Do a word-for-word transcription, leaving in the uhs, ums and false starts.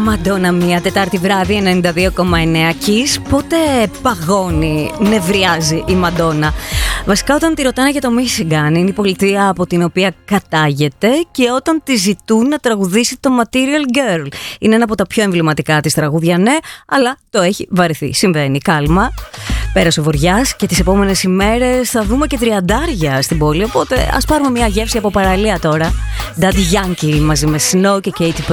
Μαντόνα μία Τετάρτη βράδυ, ενενήντα δύο κόμμα εννέα Kiss. Πότε παγώνει, νευριάζει η Μαντόνα? Βασικά όταν τη ρωτάνε για το Μίσιγκαν, είναι η πολιτεία από την οποία κατάγεται, και όταν τη ζητούν να τραγουδήσει το Material Girl. Είναι ένα από τα πιο εμβληματικά της τραγούδια, ναι, αλλά το έχει βαρεθεί. Συμβαίνει, κάλμα. Πέρασε ο βοριάς και τις επόμενες ημέρες θα δούμε και τριαντάρια στην πόλη, οπότε ας πάρουμε μια γεύση από παραλία τώρα. Daddy Yankee μαζί με Snow και Katy Perry.